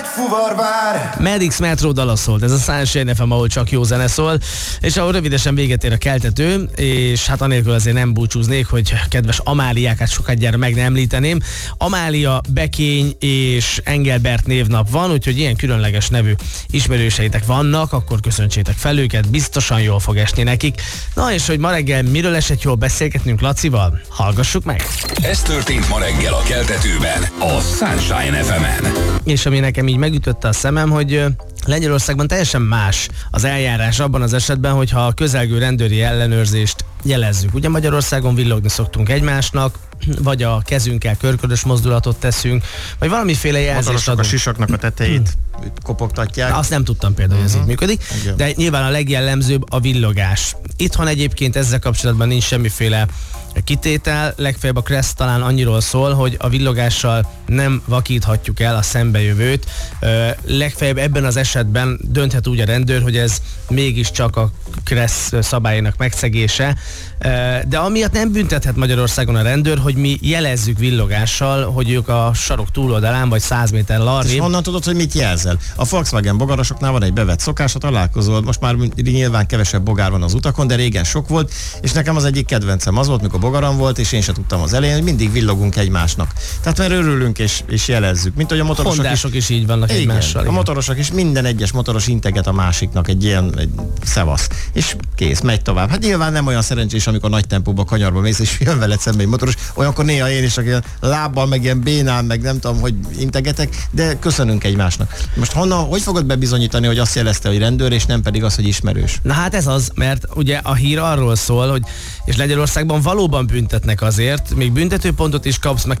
egy fuvarvár. Medix Metro dala szólt, ez a Sunshine FM, ahol csak jó zene szól, és ahol rövidesen véget ér a keltető, és hát anélkül azért nem búcsúznék, hogy kedves Amáliákat sokadjára meg nem említeném. Amália, Bekény és Engelbert névnap van, úgyhogy ilyen különleges nevű ismerőseitek vannak, akkor köszöntsétek fel őket, biztosan jól fog esni nekik. Na és hogy ma reggel miről esett jól beszélgetnünk Lacival? Hallgassuk meg! Ez történt ma reggel a keltetőben, a Sunshine FM-en. És ami nekem így megütötte a szemem, hogy Lengyelországban teljesen más az eljárás abban az esetben, hogyha a közelgő rendőri ellenőrzést jelezzük. Ugye Magyarországon villogni szoktunk egymásnak, vagy a kezünkkel körkörös mozdulatot teszünk, vagy valamiféle jelzést adunk. A sisaknak a tetejét kopogtatják. Azt nem tudtam például, hogy ez így működik, de nyilván a legjellemzőbb a villogás. Itthon egyébként ezzel kapcsolatban nincs semmiféle kitétel, legfeljebb a Kressz talán annyiról szól, hogy a villogással nem vakíthatjuk el a szembejövőt. Legfeljebb ebben az esetben dönthet úgy a rendőr, hogy ez mégiscsak a Kressz szabályának megszegése, de amiatt nem büntethet Magyarországon a rendőr, hogy mi jelezzük villogással, hogy ők a sarok túloldalán vagy 100 méterrel arrébb. És honnan tudod, hogy mit jelzel? A Volkswagen bogarosoknál van egy bevett szokás, ha találkozol, most már nyilván kevesebb bogár van az utakon, de régen sok volt, és nekem az egyik kedvencem az volt, mikor bogaram volt, és én se tudtam az elején, hogy mindig villogunk egymásnak. Tehát mert örülünk és jelezzük, mint hogy a motorosok Hondások is így vannak egymással. A motorosok is, minden egyes motoros integet a másiknak egy ilyen szevasz. És kész, megy tovább. Hát nyilván nem olyan szerencsés, amikor nagy tempóba kanyarba mész, és jön veled szembe egy motoros, olyankor néha én is ilyen lábbal, meg ilyen bénán, meg nem tudom, hogy integetek, de köszönünk egymásnak. Most hogy fogod bebizonyítani, hogy azt jelezte, hogy rendőr, és nem pedig az, hogy ismerős? Na hát ez az, mert ugye a hír arról szól, hogy és Lengyelországban valóban büntetnek azért, még büntetőpontot is kapsz, meg